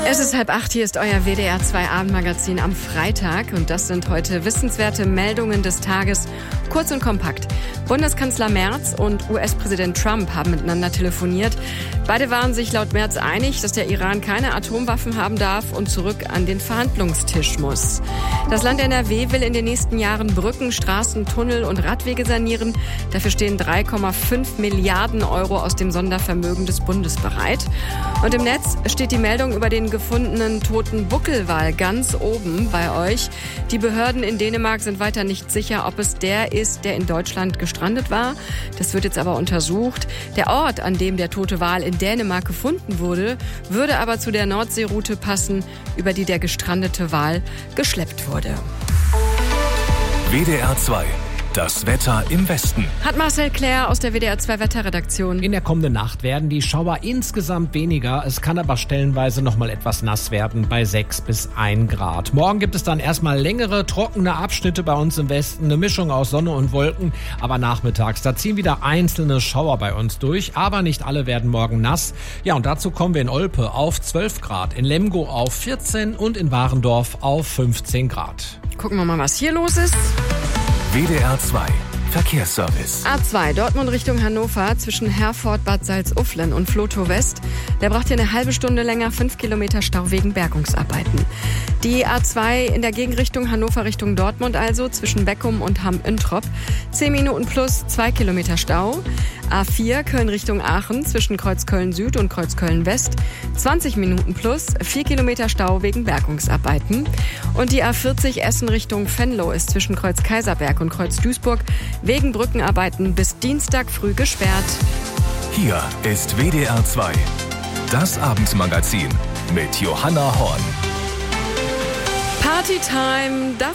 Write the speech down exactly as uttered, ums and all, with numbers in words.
Es ist halb acht, hier ist euer W D R zwei Abendmagazin am Freitag und das sind heute wissenswerte Meldungen des Tages, kurz und kompakt. Bundeskanzler Merz und U S-Präsident Trump haben miteinander telefoniert. Beide waren sich laut Merz einig, dass der Iran keine Atomwaffen haben darf und zurück an den Verhandlungstisch muss. Das Land N R W will in den nächsten Jahren Brücken, Straßen, Tunnel und Radwege sanieren. Dafür stehen drei Komma fünf Milliarden Euro aus dem Sondervermögen des Bundes bereit. Und im Netz steht die Meldung über den gefundenen toten Buckelwal ganz oben bei euch. Die Behörden in Dänemark sind weiter nicht sicher, ob es der ist, der in Deutschland gestrandet war. Das wird jetzt aber untersucht. Der Ort, an dem der tote Wal in Dänemark gefunden wurde, würde aber zu der Nordseeroute passen, über die der gestrandete Wal geschleppt wurde. W D R zwei. Das Wetter im Westen. Hat Marcel Claire aus der W D R zwei Wetterredaktion. In der kommenden Nacht werden die Schauer insgesamt weniger. Es kann aber stellenweise noch mal etwas nass werden bei sechs bis ein Grad. Morgen gibt es dann erstmal längere, trockene Abschnitte bei uns im Westen. Eine Mischung aus Sonne und Wolken. Aber nachmittags, da ziehen wieder einzelne Schauer bei uns durch. Aber nicht alle werden morgen nass. Ja, und dazu kommen wir in Olpe auf zwölf Grad, in Lemgo auf vierzehn und in Warendorf auf fünfzehn Grad. Gucken wir mal, was hier los ist. W D R zwei Verkehrsservice. A zwei Dortmund Richtung Hannover zwischen Herford, Bad Salzuflen und Vlotho West. Der braucht hier eine halbe Stunde länger, fünf Kilometer Stau wegen Bergungsarbeiten. Die A zwei in der Gegenrichtung Hannover Richtung Dortmund also zwischen Beckum und Hamm-Üntrop. zehn Minuten plus zwei Kilometer Stau. A vier Köln Richtung Aachen zwischen Kreuzköln Süd und Kreuzköln West. zwanzig Minuten plus vier Kilometer Stau wegen Bergungsarbeiten. Und die A vierzig Essen Richtung Venlo ist zwischen Kreuz Kaiserberg und Kreuz Duisburg wegen Brückenarbeiten bis Dienstag früh gesperrt. Hier ist W D R zwei. Das Abendmagazin mit Johanna Horn. Partytime, da